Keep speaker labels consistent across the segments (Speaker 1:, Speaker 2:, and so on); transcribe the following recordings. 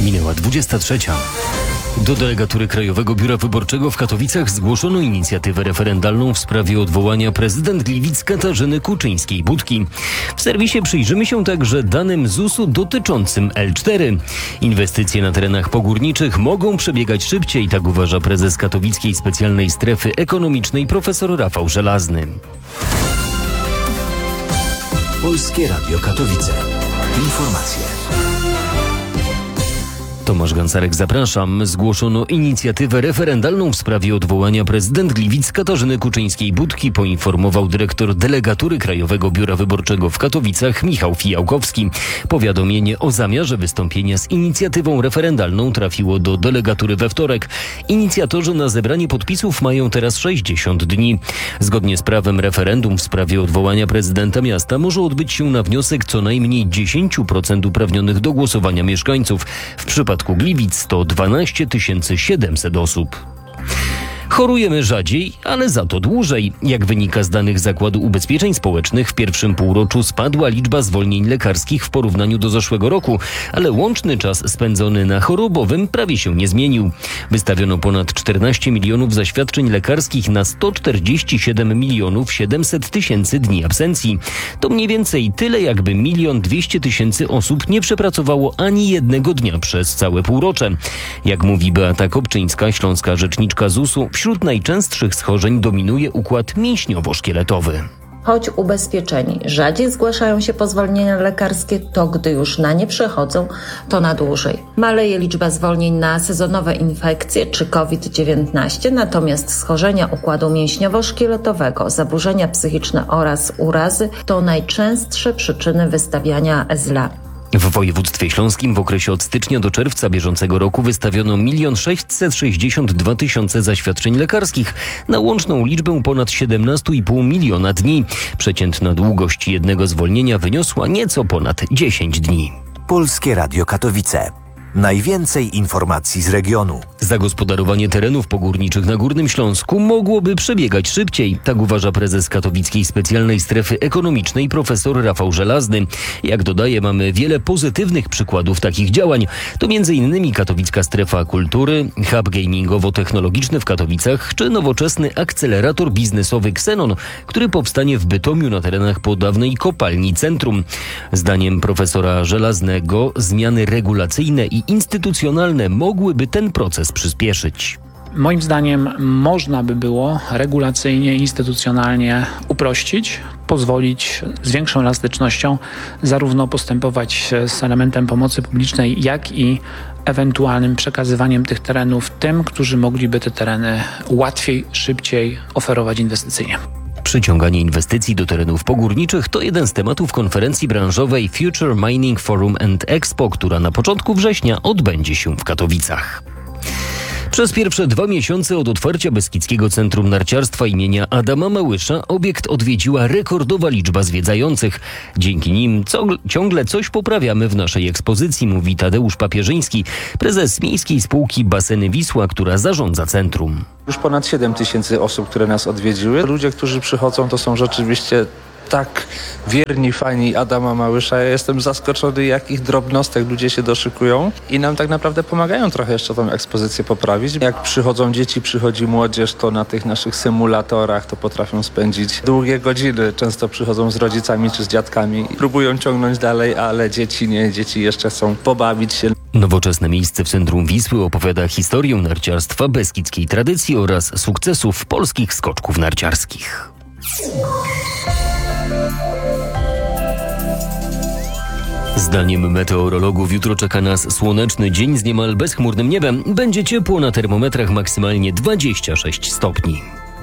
Speaker 1: Minęła 23. Do delegatury Krajowego Biura Wyborczego w Katowicach zgłoszono inicjatywę referendalną w sprawie odwołania prezydent Gliwic Katarzyny Kuczyńskiej-Budki. W serwisie przyjrzymy się także danym ZUS-u dotyczącym L4. Inwestycje na terenach pogórniczych mogą przebiegać szybciej, tak uważa prezes Katowickiej Specjalnej Strefy Ekonomicznej profesor Rafał Żelazny.
Speaker 2: Polskie Radio Katowice. Informacje.
Speaker 1: Tomasz Gancarek, zapraszam. Zgłoszono inicjatywę referendalną w sprawie odwołania prezydent Gliwic Katarzyny Kuczyńskiej-Budki, poinformował dyrektor delegatury Krajowego Biura Wyborczego w Katowicach Michał Fijałkowski. Powiadomienie o zamiarze wystąpienia z inicjatywą referendalną trafiło do delegatury we wtorek. Inicjatorzy na zebranie podpisów mają teraz 60 dni. Zgodnie z prawem referendum w sprawie odwołania prezydenta miasta może odbyć się na wniosek co najmniej 10% uprawnionych do głosowania mieszkańców. W przypadku Gliwic to 12 700 osób. Chorujemy rzadziej, ale za to dłużej. Jak wynika z danych Zakładu Ubezpieczeń Społecznych, w pierwszym półroczu spadła liczba zwolnień lekarskich w porównaniu do zeszłego roku, ale łączny czas spędzony na chorobowym prawie się nie zmienił. Wystawiono ponad 14 milionów zaświadczeń lekarskich na 147 milionów 700 tysięcy dni absencji. To mniej więcej tyle, jakby 1 200 000 osób nie przepracowało ani jednego dnia przez całe półrocze. Jak mówi Beata Kopczyńska, śląska rzeczniczka ZUS-u, wśród najczęstszych schorzeń dominuje układ mięśniowo-szkieletowy.
Speaker 3: Choć ubezpieczeni rzadziej zgłaszają się po zwolnienia lekarskie, to gdy już na nie przechodzą, to na dłużej. Maleje liczba zwolnień na sezonowe infekcje czy COVID-19, natomiast schorzenia układu mięśniowo-szkieletowego, zaburzenia psychiczne oraz urazy to najczęstsze przyczyny wystawiania SLA.
Speaker 1: W województwie śląskim w okresie od stycznia do czerwca bieżącego roku wystawiono 1 662 000 zaświadczeń lekarskich na łączną liczbę ponad 17,5 miliona dni. Przeciętna długość jednego zwolnienia wyniosła nieco ponad 10 dni.
Speaker 2: Polskie Radio Katowice. Najwięcej informacji z regionu.
Speaker 1: Zagospodarowanie terenów pogórniczych na Górnym Śląsku mogłoby przebiegać szybciej, tak uważa prezes Katowickiej Specjalnej Strefy Ekonomicznej profesor Rafał Żelazny. Jak dodaje, mamy wiele pozytywnych przykładów takich działań. To m.in. Katowicka Strefa Kultury, hub gamingowo-technologiczny w Katowicach czy nowoczesny akcelerator biznesowy Xenon, który powstanie w Bytomiu na terenach po dawnej kopalni Centrum. Zdaniem profesora Żelaznego zmiany regulacyjne i instytucjonalne mogłyby ten proces przyspieszyć.
Speaker 4: Moim zdaniem można by było regulacyjnie, instytucjonalnie uprościć, pozwolić z większą elastycznością zarówno postępować z elementem pomocy publicznej, jak i ewentualnym przekazywaniem tych terenów tym, którzy mogliby te tereny łatwiej, szybciej oferować inwestycyjnie.
Speaker 1: Przyciąganie inwestycji do terenów pogórniczych to jeden z tematów konferencji branżowej Future Mining Forum and Expo, która na początku września odbędzie się w Katowicach. Przez pierwsze 2 miesiące od otwarcia Beskidzkiego Centrum Narciarstwa imienia Adama Małysza obiekt odwiedziła rekordowa liczba zwiedzających. Dzięki nim ciągle coś poprawiamy w naszej ekspozycji, mówi Tadeusz Papierzyński, prezes Miejskiej Spółki Baseny Wisła, która zarządza centrum.
Speaker 5: Już ponad 7 000 osób, które nas odwiedziły. Ludzie, którzy przychodzą, to są rzeczywiście tak wierni fani Adama Małysza. Ja jestem zaskoczony, jakich drobnostek ludzie się doszykują i nam tak naprawdę pomagają trochę jeszcze tą ekspozycję poprawić. Jak przychodzą dzieci, przychodzi młodzież, to na tych naszych symulatorach to potrafią spędzić długie godziny. Często przychodzą z rodzicami czy z dziadkami. Próbują ciągnąć dalej, ale dzieci nie. Dzieci jeszcze chcą pobawić się.
Speaker 1: Nowoczesne miejsce w centrum Wisły opowiada historię narciarstwa, beskidzkiej tradycji oraz sukcesów polskich skoczków narciarskich. Zdaniem meteorologów jutro czeka nas słoneczny dzień z niemal bezchmurnym niebem. Będzie ciepło, na termometrach maksymalnie 26 stopni.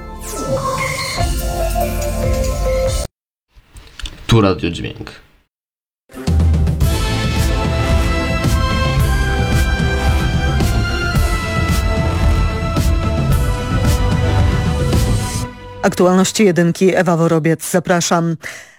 Speaker 6: Tu radiodźwięk.
Speaker 7: Aktualności jedynki, Ewa Worobiec, zapraszam.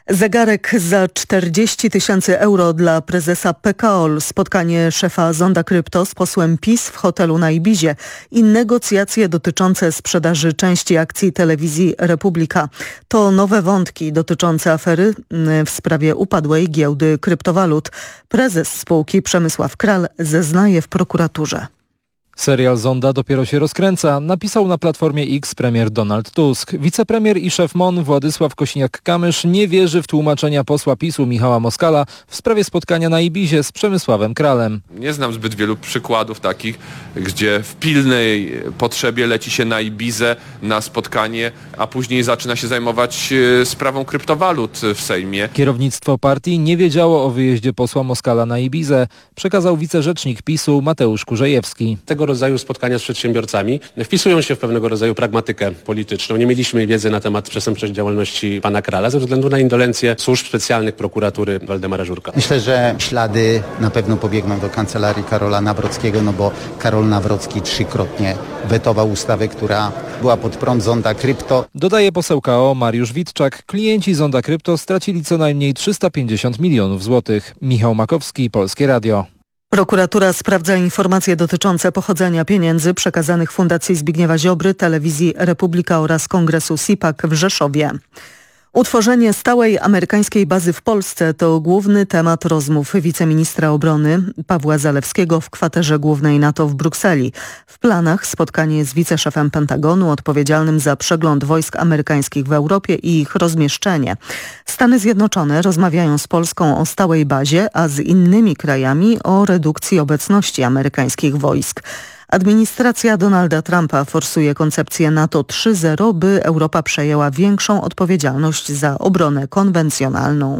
Speaker 7: Zegarek za 40 000 euro dla prezesa PKOL, spotkanie szefa Zonda Krypto z posłem PiS w hotelu na Ibizie i negocjacje dotyczące sprzedaży części akcji telewizji Republika. To nowe wątki dotyczące afery w sprawie upadłej giełdy kryptowalut. Prezes spółki Przemysław Kral zeznaje w prokuraturze.
Speaker 8: Serial Zonda dopiero się rozkręca, napisał na Platformie X premier Donald Tusk. Wicepremier i szef MON Władysław Kosiniak-Kamysz nie wierzy w tłumaczenia posła PiS-u Michała Moskala w sprawie spotkania na Ibizie z Przemysławem Kralem.
Speaker 9: Nie znam zbyt wielu przykładów takich, gdzie w pilnej potrzebie leci się na Ibizę na spotkanie, a później zaczyna się zajmować sprawą kryptowalut w Sejmie.
Speaker 8: Kierownictwo partii nie wiedziało o wyjeździe posła Moskala na Ibizę, przekazał wicerzecznik PiS-u Mateusz Kurzejewski.
Speaker 10: Tego rodzaju spotkania z przedsiębiorcami wpisują się w pewnego rodzaju pragmatykę polityczną. Nie mieliśmy wiedzy na temat przestępczej działalności pana Krala ze względu na indolencję służb specjalnych prokuratury Waldemara Żurka.
Speaker 11: Myślę, że ślady na pewno pobiegną do kancelarii Karola Nawrockiego, bo Karol Nawrocki 3-krotnie wetował ustawę, która była pod prąd Zonda Krypto.
Speaker 8: Dodaje poseł KO Mariusz Witczak. Klienci Zonda Krypto stracili co najmniej 350 milionów złotych. Michał Makowski, Polskie Radio.
Speaker 7: Prokuratura sprawdza informacje dotyczące pochodzenia pieniędzy przekazanych Fundacji Zbigniewa Ziobry, Telewizji Republika oraz Kongresu SIPAC w Rzeszowie. Utworzenie stałej amerykańskiej bazy w Polsce to główny temat rozmów wiceministra obrony Pawła Zalewskiego w kwaterze głównej NATO w Brukseli. W planach spotkanie z wiceszefem Pentagonu odpowiedzialnym za przegląd wojsk amerykańskich w Europie i ich rozmieszczenie. Stany Zjednoczone rozmawiają z Polską o stałej bazie, a z innymi krajami o redukcji obecności amerykańskich wojsk. Administracja Donalda Trumpa forsuje koncepcję NATO 3.0, by Europa przejęła większą odpowiedzialność za obronę konwencjonalną.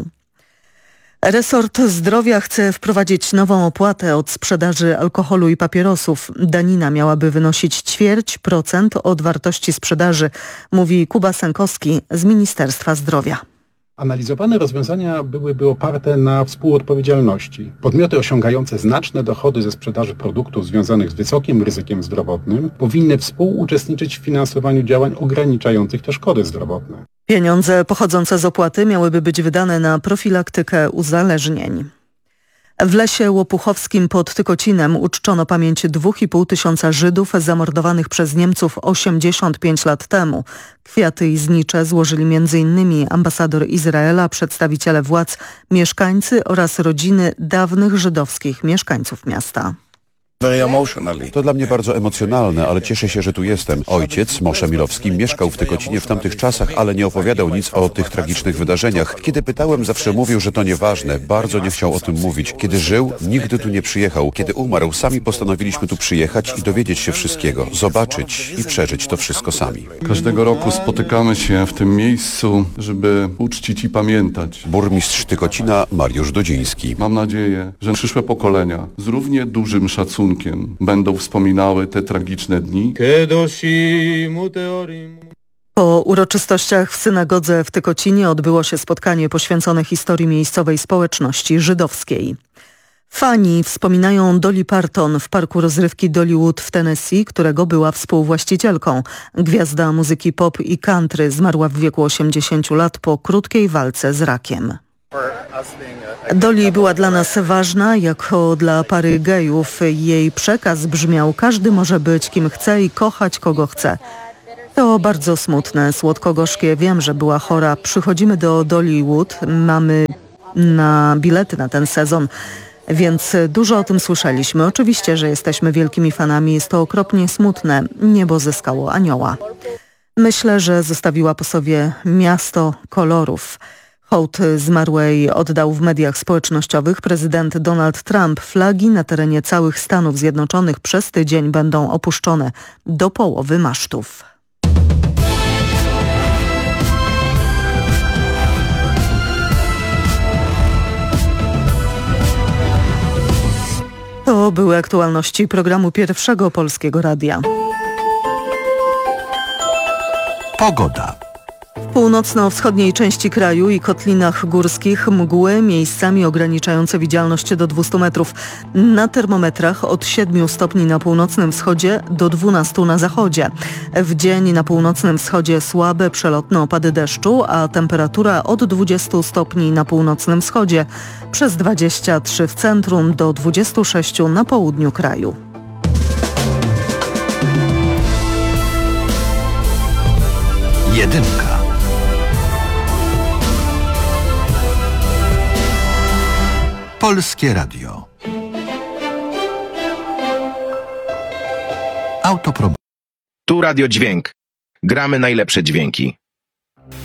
Speaker 7: Resort Zdrowia chce wprowadzić nową opłatę od sprzedaży alkoholu i papierosów. Danina miałaby wynosić 0,25% od wartości sprzedaży, mówi Kuba Sękowski z Ministerstwa Zdrowia.
Speaker 12: Analizowane rozwiązania byłyby oparte na współodpowiedzialności. Podmioty osiągające znaczne dochody ze sprzedaży produktów związanych z wysokim ryzykiem zdrowotnym powinny współuczestniczyć w finansowaniu działań ograniczających te szkody zdrowotne.
Speaker 7: Pieniądze pochodzące z opłaty miałyby być wydane na profilaktykę uzależnień. W Lesie Łopuchowskim pod Tykocinem uczczono pamięć 2500 Żydów zamordowanych przez Niemców 85 lat temu. Kwiaty i znicze złożyli m.in. ambasador Izraela, przedstawiciele władz, mieszkańcy oraz rodziny dawnych żydowskich mieszkańców miasta.
Speaker 13: To dla mnie bardzo emocjonalne, ale cieszę się, że tu jestem. Ojciec, Moshe Milowski, mieszkał w Tykocinie w tamtych czasach, ale nie opowiadał nic o tych tragicznych wydarzeniach. Kiedy pytałem, zawsze mówił, że to nieważne. Bardzo nie chciał o tym mówić. Kiedy żył, nigdy tu nie przyjechał. Kiedy umarł, sami postanowiliśmy tu przyjechać i dowiedzieć się wszystkiego, zobaczyć i przeżyć to wszystko sami.
Speaker 14: Każdego roku spotykamy się w tym miejscu, żeby uczcić i pamiętać.
Speaker 13: Burmistrz Tykocina Mariusz Dudziński.
Speaker 14: Mam nadzieję, że przyszłe pokolenia z równie dużym szacunkiem będą wspominały te tragiczne dni.
Speaker 7: Po uroczystościach w synagodze w Tykocinie odbyło się spotkanie poświęcone historii miejscowej społeczności żydowskiej. Fani wspominają Dolly Parton w parku rozrywki Dollywood w Tennessee, którego była współwłaścicielką. Gwiazda muzyki pop i country zmarła w wieku 80 lat po krótkiej walce z rakiem. Dolly była dla nas ważna, jako dla pary gejów. Jej przekaz brzmiał: każdy może być kim chce i kochać kogo chce. To bardzo smutne, słodko-gorzkie. Wiem, że była chora. Przychodzimy do Dollywood, mamy bilety na ten sezon, więc dużo o tym słyszeliśmy. Oczywiście, że jesteśmy wielkimi fanami. Jest to okropnie smutne. Niebo zyskało anioła. Myślę, że zostawiła po sobie miasto kolorów. Hołd zmarłej oddał w mediach społecznościowych prezydent Donald Trump. Flagi na terenie całych Stanów Zjednoczonych przez tydzień będą opuszczone do połowy masztów. To były aktualności programu Pierwszego Polskiego Radia.
Speaker 2: Pogoda.
Speaker 7: W północno-wschodniej części kraju i kotlinach górskich mgły, miejscami ograniczające widzialność do 200 metrów. Na termometrach od 7 stopni na północnym wschodzie do 12 na zachodzie. W dzień na północnym wschodzie słabe, przelotne opady deszczu, a temperatura od 20 stopni na północnym wschodzie, przez 23 w centrum do 26 na południu kraju.
Speaker 2: Jedynka. Polskie Radio. Autopromocja.
Speaker 15: Tu Radio Dźwięk. Gramy najlepsze dźwięki.